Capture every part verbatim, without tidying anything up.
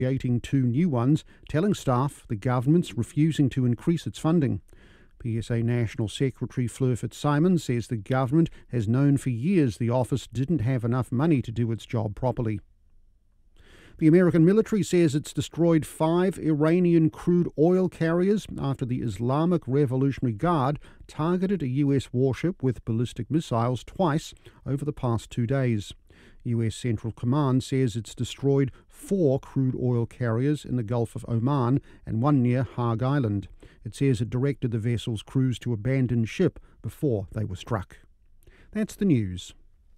creating two new ones, telling staff the government's refusing to increase its funding. P S A National Secretary Fleur Fitzsimons says the government has known for years the office didn't have enough money to do its job properly. The American military says it's destroyed five Iranian crude oil carriers after the Islamic Revolutionary Guard targeted a U S warship with ballistic missiles twice over the past two days. U S Central Command says it's destroyed four crude oil carriers in the Gulf of Oman and one near Hague Island. It says it directed the vessel's crews to abandon ship before they were struck. That's the news.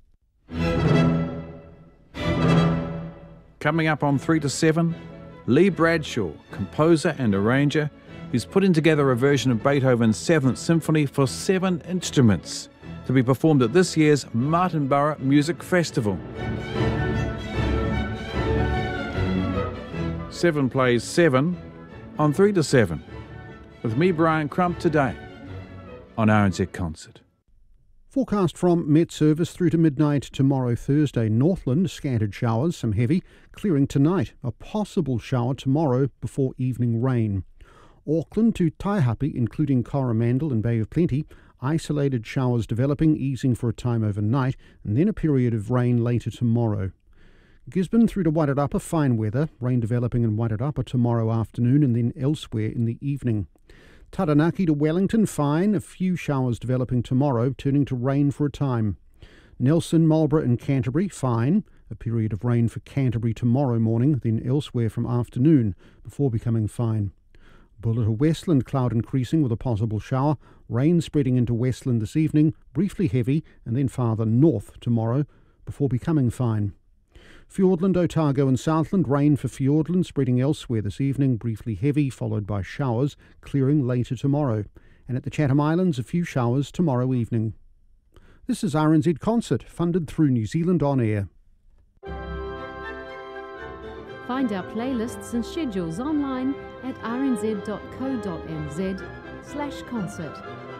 Coming up on three to seven, Lee Bradshaw, composer and arranger, who's putting together a version of Beethoven's Seventh Symphony for seven instruments to be performed at this year's Martinborough Music Festival. Seven plays seven on three to seven, with me, Brian Crump, today on R N Z Concert. Forecast from Met Service through to midnight tomorrow, Thursday. Northland, scattered showers, some heavy, clearing tonight. A possible shower tomorrow before evening rain. Auckland to Taihape, including Coromandel and Bay of Plenty, isolated showers developing, easing for a time overnight, and then a period of rain later tomorrow. Gisborne through to Wairarapa, fine weather, rain developing in Wairarapa tomorrow afternoon and then elsewhere in the evening. Taranaki to Wellington, fine, a few showers developing tomorrow, turning to rain for a time. Nelson, Marlborough and Canterbury, fine, a period of rain for Canterbury tomorrow morning, then elsewhere from afternoon, before becoming fine. Buller to Westland, cloud increasing with a possible shower, rain spreading into Westland this evening, briefly heavy, and then farther north tomorrow, before becoming fine. Fiordland, Otago and Southland, rain for Fiordland, spreading elsewhere this evening, briefly heavy, followed by showers, clearing later tomorrow. And at the Chatham Islands, a few showers tomorrow evening. This is R N Z Concert, funded through New Zealand On Air. Find our playlists and schedules online at r n z dot co dot n z slash concert.